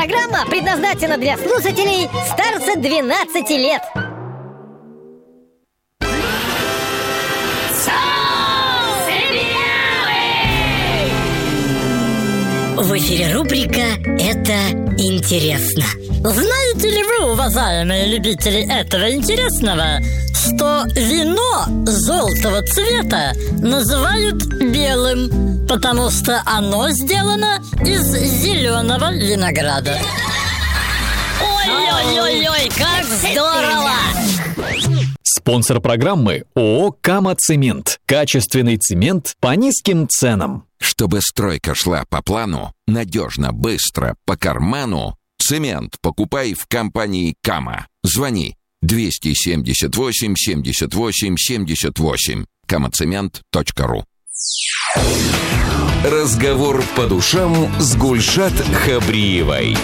Программа предназначена для слушателей старше 12 лет. В эфире рубрика «Это интересно». Знаете ли вы, уважаемые любители этого интересного, что вино желтого цвета называют белым, потому что оно сделано из зеленого винограда? Ой-ой-ой, как здорово! Спонсор программы ООО «Кама Цемент». Качественный цемент по низким ценам. Чтобы стройка шла по плану, надежно, быстро, по карману, цемент покупай в компании «Кама». Звони 278 78 78. kamacement.ru. Разговор по душам с Гульшат Хабриевой.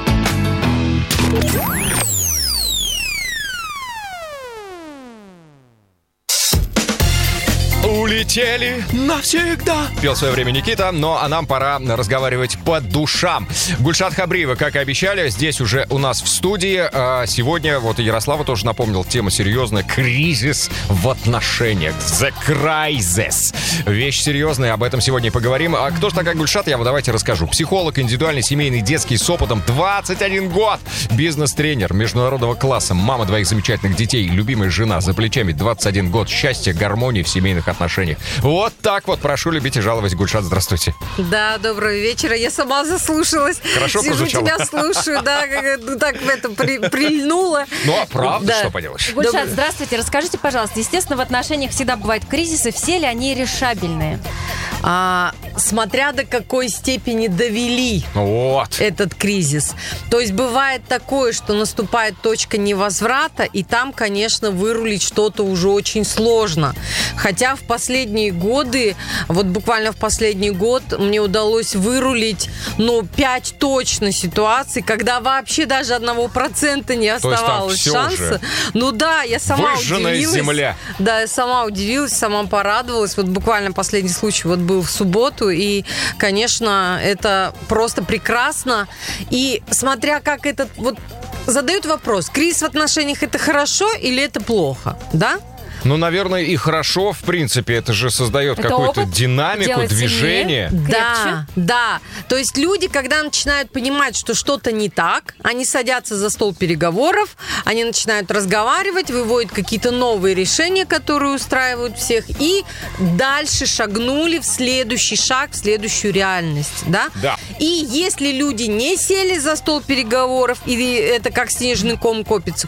Улетели навсегда, пел в свое время Никита, а нам пора разговаривать по душам. Гульшат Хабриева, как и обещали, здесь уже у нас в студии. Сегодня, вот и Ярослава тоже напомнил, тема серьезная. Кризис в отношениях. The crisis. Вещь серьезная, об этом сегодня и поговорим. А кто же такая Гульшат, я вам давайте расскажу. Психолог, индивидуальный, семейный, детский, с опытом 21 год. Бизнес-тренер международного класса, мама двоих замечательных детей, любимая жена, за плечами 21 год. Счастья, гармонии в семейных отношениях. Вот так вот. Прошу любить и жаловать. Гульшат, здравствуйте. Да, доброго вечера. Я сама заслушалась. Хорошо сижу, прозвучало. Тебя слушаю, да, так в это прильнула. Ну, а правда, да. Что поделаешь? Гульшат, здравствуйте. Расскажите, пожалуйста, естественно, в отношениях всегда бывают кризисы. Все ли они решабельные? Смотря до какой степени довели этот кризис. То есть бывает такое, что наступает точка невозврата, и там, конечно, вырулить что-то уже очень сложно. Хотя в последние годы, вот буквально в последний год мне удалось вырулить, 5 точно ситуаций, когда вообще даже 1% не оставалось шанса. Я сама выжженная удивилась. земля. Да, я сама удивилась, сама порадовалась. Вот буквально последний случай был в субботу, и, конечно, это просто прекрасно. И смотря как этот... задают вопрос, кризис в отношениях – это хорошо или это плохо, да? Наверное, и хорошо, в принципе. Это же создает какую-то динамику, движение. Да. То есть люди, когда начинают понимать, что что-то не так, они садятся за стол переговоров, они начинают разговаривать, выводят какие-то новые решения, которые устраивают всех, и дальше шагнули в следующий шаг, в следующую реальность. Да? И если люди не сели за стол переговоров, и это как снежный ком копится,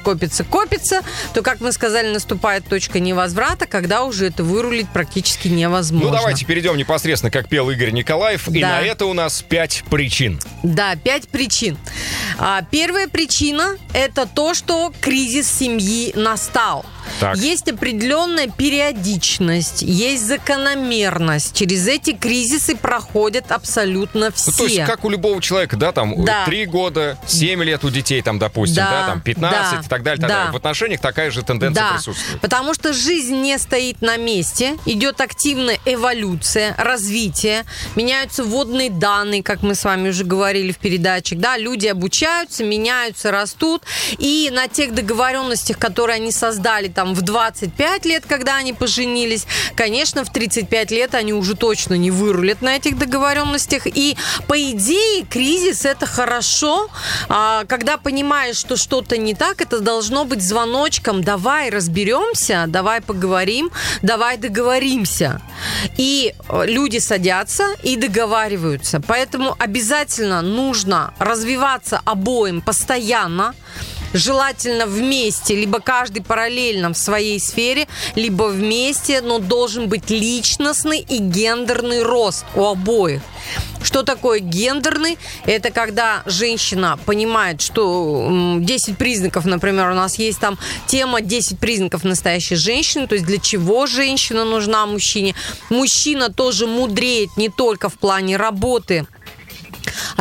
то, как мы сказали, наступает точка невозврата, когда уже это вырулить практически невозможно. Давайте перейдем непосредственно, как пел Игорь Николаев. И на это у нас 5 причин. Да, 5 причин. Первая причина – это то, что кризис семьи настал. Так. Есть определенная периодичность, есть закономерность. Через эти кризисы проходят абсолютно все. То есть, как у любого человека, 3 года, 7 лет у детей, допустим, 15 и так далее. В отношениях такая же тенденция присутствует. Потому что жизнь не стоит на месте, идет активная эволюция, развитие, меняются вводные данные, как мы с вами уже говорили в передачах, люди обучаются, меняются, растут, и на тех договоренностях, которые они создали в 25 лет, когда они поженились, конечно, в 35 лет они уже точно не вырулят на этих договоренностях, и по идее кризис это хорошо, когда понимаешь, что что-то не так, это должно быть звоночком, давай разберемся, давай поговорим, давай договоримся. И люди садятся и договариваются. Поэтому обязательно нужно развиваться обоим постоянно, желательно вместе, либо каждый параллельно в своей сфере, либо вместе, но должен быть личностный и гендерный рост у обоих. Что такое гендерный? Это когда женщина понимает, что 10 признаков, например, у нас есть тема 10 признаков настоящей женщины, то есть для чего женщина нужна мужчине. Мужчина тоже мудреет не только в плане работы,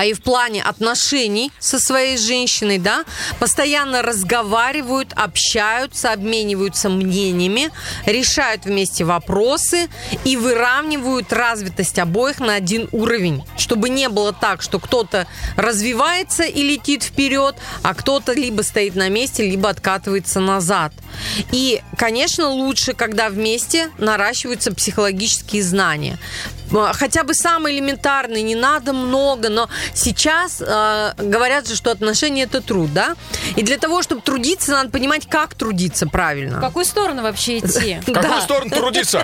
а и в плане отношений со своей женщиной, да, постоянно разговаривают, общаются, обмениваются мнениями, решают вместе вопросы и выравнивают развитость обоих на один уровень, чтобы не было так, что кто-то развивается и летит вперед, а кто-то либо стоит на месте, либо откатывается назад. И, конечно, лучше, когда вместе наращиваются психологические знания. Хотя бы самые элементарные, не надо много, но сейчас говорят же, что отношения – это труд, да? И для того, чтобы трудиться, надо понимать, как трудиться правильно. В какую сторону вообще идти? В какую сторону трудиться?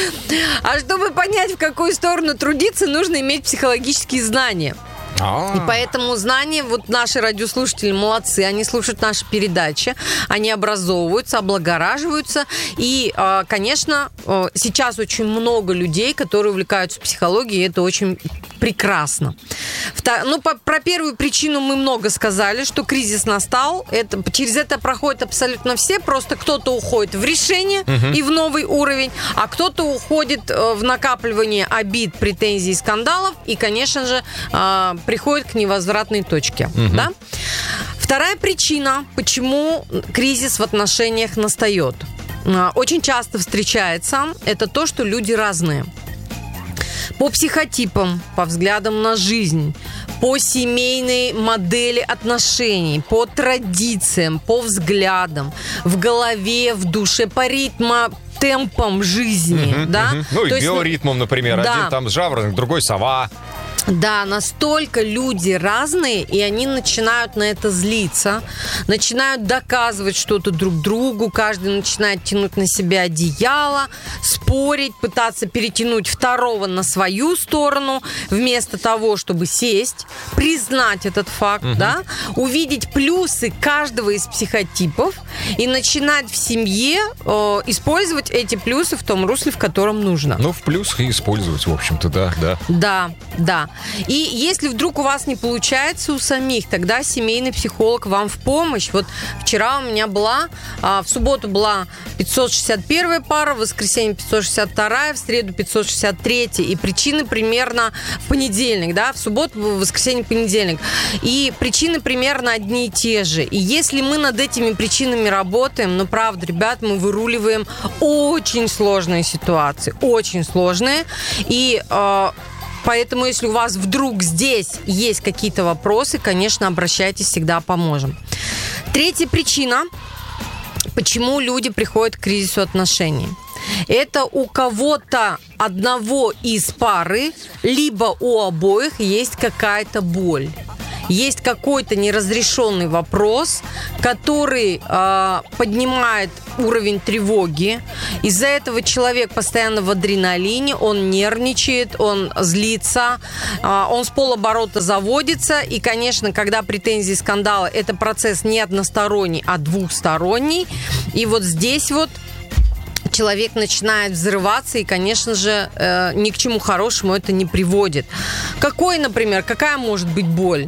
А чтобы понять, в какую сторону трудиться, нужно иметь психологические знания. И поэтому знания, вот наши радиослушатели молодцы, они слушают наши передачи, они образовываются, облагораживаются. И, конечно, сейчас очень много людей, которые увлекаются психологией, и это очень прекрасно. Ну, про первую причину мы много сказали, что кризис настал. Через это проходят абсолютно все. Просто кто-то уходит в решение и в новый уровень, а кто-то уходит в накапливание обид, претензий, скандалов и, конечно же, приходит к невозвратной точке. Да? Вторая причина, почему кризис в отношениях настает. Очень часто встречается, это то, что люди разные. По психотипам, по взглядам на жизнь, по семейной модели отношений, по традициям, по взглядам, в голове, в душе, по темпам жизни. Да? Ну и биоритмом, например. Да. Один там жаворонок, другой сова. Да, настолько люди разные, и они начинают на это злиться, начинают доказывать что-то друг другу, каждый начинает тянуть на себя одеяло, спорить, пытаться перетянуть второго на свою сторону, вместо того, чтобы сесть, признать этот факт, да, увидеть плюсы каждого из психотипов и начинать в семье использовать эти плюсы в том русле, в котором нужно. Ну, в плюсах и использовать, в общем-то, да. Да. И если вдруг у вас не получается у самих, тогда семейный психолог вам в помощь. Вот вчера у меня была, в субботу была 561 пара, в воскресенье 562, в среду 563. И причины примерно в понедельник, да, в субботу, в воскресенье, понедельник. И причины примерно одни и те же. И если мы над этими причинами работаем, ну, правда, ребят, мы выруливаем очень сложные ситуации, очень сложные. И поэтому, если у вас вдруг здесь есть какие-то вопросы, конечно, обращайтесь, всегда поможем. Третья причина, почему люди приходят к кризису отношений. Это у кого-то одного из пары, либо у обоих есть какая-то боль. Есть какой-то неразрешенный вопрос, который поднимает уровень тревоги. Из-за этого человек постоянно в адреналине, он нервничает, он злится, он с полоборота заводится. И, конечно, когда претензии, скандалы, это процесс не односторонний, а двухсторонний. И вот здесь вот человек начинает взрываться, и, конечно же, ни к чему хорошему это не приводит. Какая может быть боль,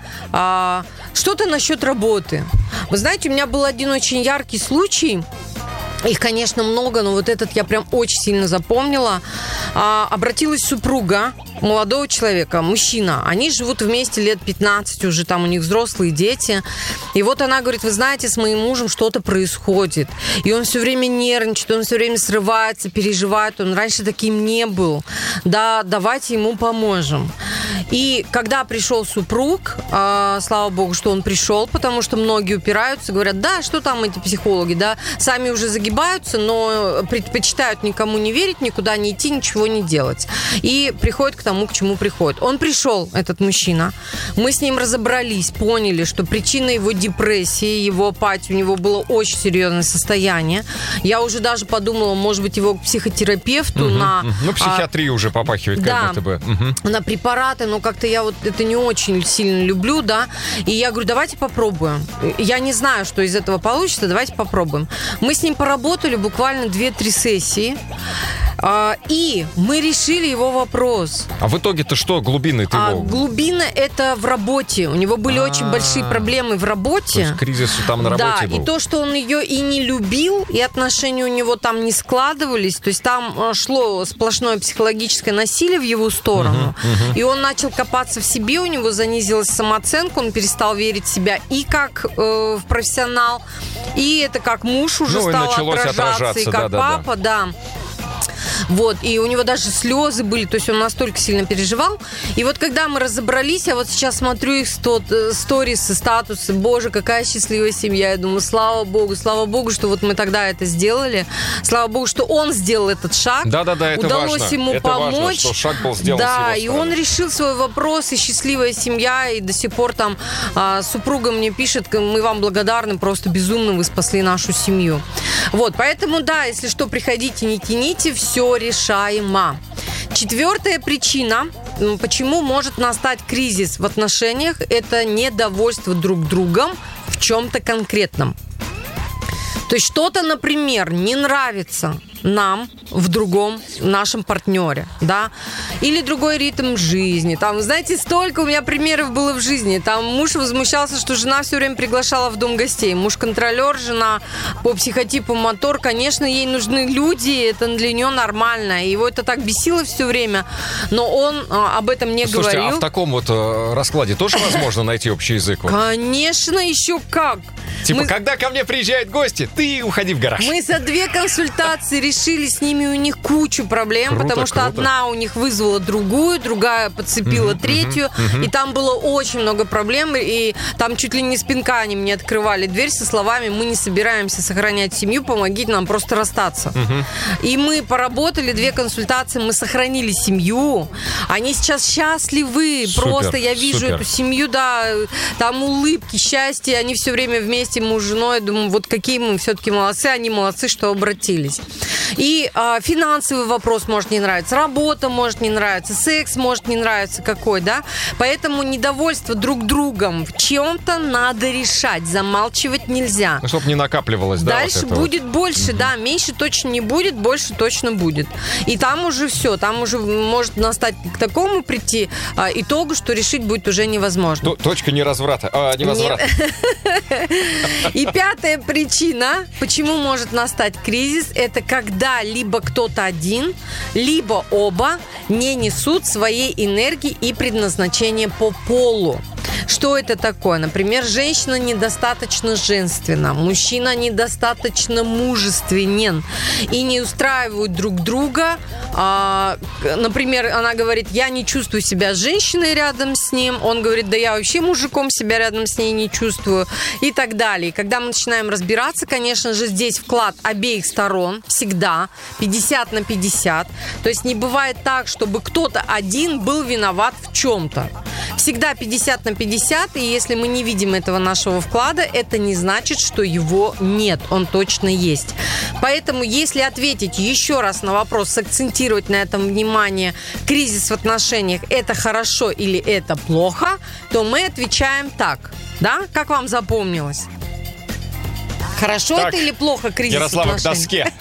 да? Что-то насчет работы. Вы знаете, у меня был один очень яркий случай. Их, конечно, много, но вот этот я прям очень сильно запомнила. Обратилась супруга молодого человека, мужчина. Они живут вместе лет 15 уже, там у них взрослые дети. И вот она говорит, вы знаете, с моим мужем что-то происходит. И он все время нервничает, он все время срывается, переживает. Он раньше таким не был. Да, давайте ему поможем. И когда пришел супруг, слава богу, что он пришел, потому что многие упираются, говорят, да, что там эти психологи, да, сами уже загибаются, но предпочитают никому не верить, никуда не идти, ничего не делать. И приходят к тому, к чему приходит. Он пришел, этот мужчина, мы с ним разобрались, поняли, что причина его депрессии, его апатии, у него было очень серьезное состояние. Я уже даже подумала, может быть, его к психотерапевту на... Ну, психиатрию уже попахивает, как будто бы. На препараты, но как-то я вот это не очень сильно люблю, да. И я говорю, давайте попробуем. Я не знаю, что из этого получится, давайте попробуем. Мы с ним поработали буквально 2-3 сессии. И мы решили его вопрос. А в итоге-то что глубины-то его? Глубина это в работе. У него были очень большие проблемы в работе. То есть кризис там на работе был. Да, и то, что он ее и не любил, и отношения у него там не складывались, то есть там шло сплошное психологическое насилие в его сторону, и он начал копаться в себе, у него занизилась самооценка, он перестал верить в себя и как в профессионал, и это как муж уже стал отражаться, и как папа, да. Вот, и у него даже слезы были, то есть он настолько сильно переживал. И вот когда мы разобрались, я вот сейчас смотрю их сторисы, статусы, боже, какая счастливая семья. Я думаю, слава богу, что вот мы тогда это сделали. Слава богу, что он сделал этот шаг. Да-да-да, это удалось важно. ему это помочь. Важно, что шаг был сделан с его Да, стороны. и он решил свой вопрос, и счастливая семья, и до сих пор там супруга мне пишет, мы вам благодарны, просто безумно вы спасли нашу семью. Вот, поэтому, да, если что, приходите, не тяните, все решаемо. 4-я причина, почему может настать кризис в отношениях, это недовольство друг другом в чем-то конкретном. То есть что-то, например, не нравится нам в другом нашем партнере, да, или другой ритм жизни. Там, знаете, столько у меня примеров было в жизни. Там муж возмущался, что жена все время приглашала в дом гостей. Муж контролер, жена по психотипу мотор. Конечно, ей нужны люди, это для нее нормально. Его это так бесило все время, но он об этом не говорил. Слушайте, а в таком вот раскладе тоже возможно найти общий язык? Конечно, еще как. Типа, когда ко мне приезжают гости, ты уходи в гараж. Мы за 2 консультации решили с ними, у них кучу проблем, потому что одна у них вызвала другую, другая подцепила третью, и там было очень много проблем, и там чуть ли не с пинка они мне открывали дверь со словами: мы не собираемся сохранять семью, помогите нам просто расстаться. И мы поработали 2 консультации, мы сохранили семью, они сейчас счастливы, просто я вижу эту семью, да, там улыбки, счастье, они все время вместе, муж с женой, думаю, вот какие мы все-таки молодцы, они молодцы, что обратились. И финансовый вопрос может не нравиться, работа может не нравиться, секс может не нравиться какой, да? Поэтому недовольство друг другом в чем-то надо решать, замалчивать нельзя. Ну, чтобы не накапливалось, да? Дальше вот будет больше, да, меньше точно не будет, больше точно будет. И там уже все, там уже может настать к такому прийти итогу, что решить будет уже невозможно. Точка невозврата. Невозврата. И 5-я причина, почему может настать кризис, это когда либо кто-то один, либо оба не несут своей энергии и предназначения по полу. Что это такое? Например, женщина недостаточно женственна, мужчина недостаточно мужественен и не устраивают друг друга. Например, она говорит: я не чувствую себя женщиной рядом с ним. Он говорит: да я вообще мужиком себя рядом с ней не чувствую. И так далее. И когда мы начинаем разбираться, конечно же, здесь вклад обеих сторон всегда 50/50. То есть не бывает так, чтобы кто-то один был виноват в чем-то. Всегда 50/50. И если мы не видим этого нашего вклада, это не значит, что его нет. Он точно есть. Поэтому, если ответить еще раз на вопрос, сакцентировать на этом внимание, кризис в отношениях – это хорошо или это плохо, то мы отвечаем так. Да? Как вам запомнилось? Хорошо так, это или плохо кризис Ярослава к доске.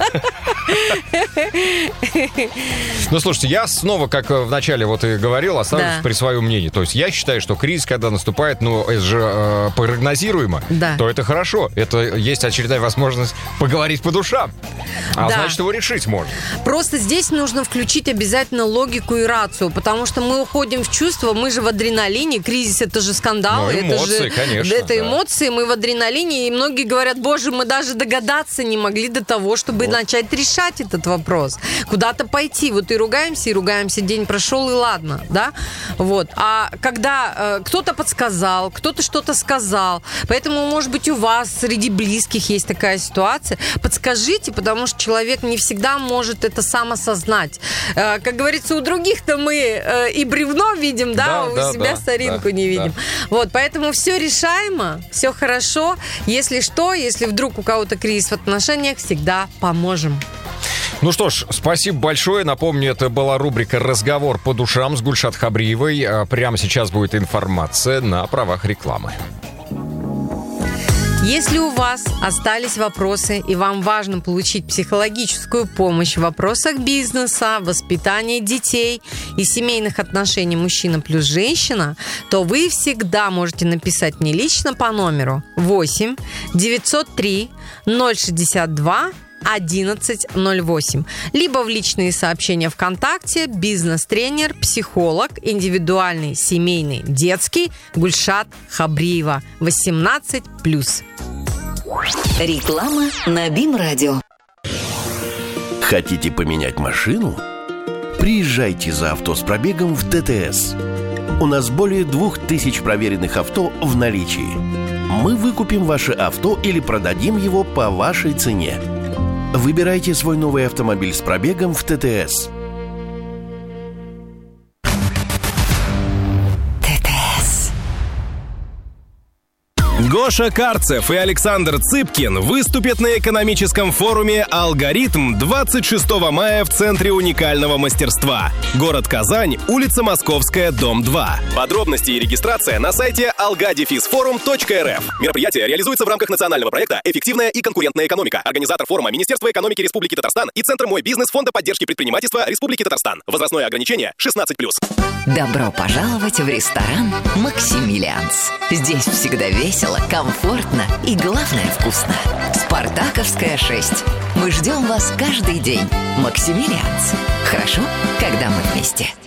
Ну, слушайте, я снова, как вначале вот и говорил, останусь при своем мнении. То есть я считаю, что кризис, когда наступает, ну, это же прогнозируемо, то это хорошо. Это есть очередная возможность поговорить по душам. Значит, его решить можно. Просто здесь нужно включить обязательно логику и рацию, потому что мы уходим в чувства, мы же в адреналине, кризис — это же скандал, эмоции, конечно, это эмоции, мы в адреналине, и многие говорят: боже, мы даже догадаться не могли до того, чтобы начать решать этот вопрос, куда-то пойти. Вот и ругаемся, день прошел, и ладно, да? Вот. А когда кто-то подсказал, кто-то что-то сказал, поэтому, может быть, у вас среди близких есть такая ситуация, подскажите, потому что человек не всегда может это сам осознать. Как говорится, у других-то мы и бревно видим, да, у себя соринку не видим. Вот, поэтому все решаемо, все хорошо. Если что, если вдруг у кого-то кризис в отношениях, всегда поможем. Ну что ж, спасибо большое. Напомню, это была рубрика «Разговор по душам» с Гульшат Хабриевой. Прямо сейчас будет информация на правах рекламы. Если у вас остались вопросы и вам важно получить психологическую помощь в вопросах бизнеса, воспитания детей и семейных отношений мужчина плюс женщина, то вы всегда можете написать мне лично по номеру 8 903 062 1108, либо в личные сообщения ВКонтакте «Бизнес-тренер, психолог, индивидуальный, семейный, детский» Гульшат Хабриева, 18+. Реклама на БИМ-радио. Хотите поменять машину? Приезжайте за авто с пробегом в ТТС. У нас более 2000 проверенных авто в наличии. Мы выкупим ваше авто или продадим его по вашей цене. Выбирайте свой новый автомобиль с пробегом в ТТС. Гоша Карцев и Александр Цыпкин выступят на экономическом форуме «Алгоритм» 26 мая в Центре уникального мастерства. Город Казань, улица Московская, дом 2. Подробности и регистрация на сайте alga-forum.rf. Мероприятие реализуется в рамках национального проекта «Эффективная и конкурентная экономика». Организатор форума — Министерство экономики Республики Татарстан и Центр «Мой бизнес» Фонда поддержки предпринимательства Республики Татарстан. Возрастное ограничение 16+. Добро пожаловать в ресторан «Максимилианс». Здесь всегда весело, комфортно и, главное, вкусно. Спартаковская, 6. Мы ждем вас каждый день. «Максимилианс». Хорошо, когда мы вместе.